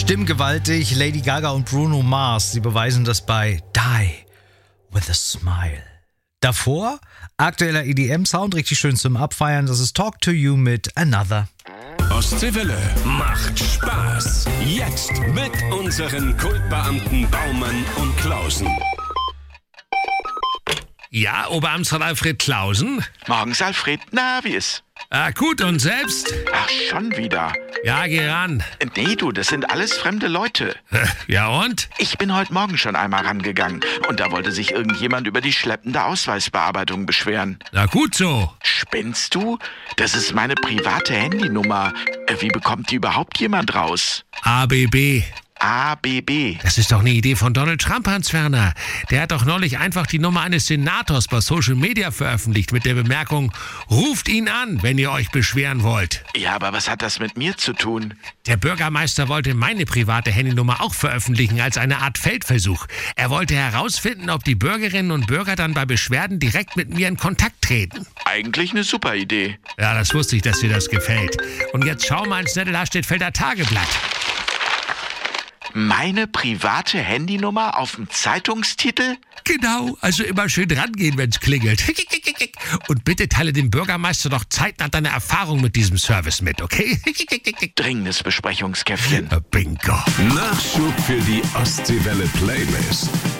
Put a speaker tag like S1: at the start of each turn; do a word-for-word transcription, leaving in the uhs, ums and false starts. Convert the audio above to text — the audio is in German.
S1: Stimmgewaltig, Lady Gaga und Bruno Mars, sie beweisen das bei Die With A Smile. Davor, aktueller E D M-Sound, richtig schön zum Abfeiern, das ist Talk To You mit Another.
S2: Ostseewelle macht Spaß. Jetzt mit unseren Kultbeamten Baumann und Klausen.
S3: Ja, Oberamtsrat Alfred Klausen?
S4: Morgens, Alfred. Na, wie ist?
S3: Ah, gut, und selbst?
S4: Ach, schon wieder.
S3: Ja, geh ran.
S4: Nee, du, das sind alles fremde Leute.
S3: Ja, und?
S4: Ich bin heute Morgen schon einmal rangegangen und da wollte sich irgendjemand über die schleppende Ausweisbearbeitung beschweren.
S3: Na gut so.
S4: Spinnst du? Das ist meine private Handynummer. Äh, Wie bekommt die überhaupt jemand raus?
S3: A B B.
S4: A B B.
S3: Das ist doch eine Idee von Donald Trump, Hans Werner. Der hat doch neulich einfach die Nummer eines Senators bei Social Media veröffentlicht mit der Bemerkung, ruft ihn an, wenn ihr euch beschweren wollt.
S4: Ja, aber was hat das mit mir zu tun?
S3: Der Bürgermeister wollte meine private Handynummer auch veröffentlichen als eine Art Feldversuch. Er wollte herausfinden, ob die Bürgerinnen und Bürger dann bei Beschwerden direkt mit mir in Kontakt treten.
S4: Eigentlich eine super Idee.
S3: Ja, das wusste ich, dass dir das gefällt. Und jetzt schau mal ins Nettelharstedtfelder Tageblatt.
S4: Meine private Handynummer auf dem Zeitungstitel?
S3: Genau, also immer schön rangehen, wenn's klingelt. Und bitte teile dem Bürgermeister doch zeitnah deine Erfahrung mit diesem Service mit, okay?
S4: Dringendes Besprechungskäffchen.
S3: Bingo.
S2: Nachschub für die Ostseewelle Playlist.